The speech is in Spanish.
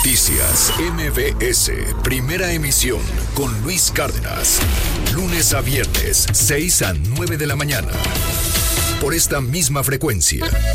Noticias MBS, primera emisión, con Luis Cárdenas. Lunes a viernes, 6 a 9 de la mañana. Por esta misma frecuencia.